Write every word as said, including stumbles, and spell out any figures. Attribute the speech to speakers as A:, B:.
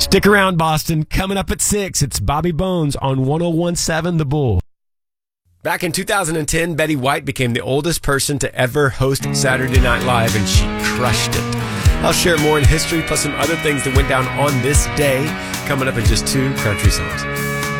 A: Stick around, Boston. Coming up at six, it's Bobby Bones on one oh one point seven The Bull. Back in two thousand ten, Betty White became the oldest person to ever host Saturday Night Live, and she crushed it. I'll share more in history, plus some other things that went down on this day, coming up in just two country songs.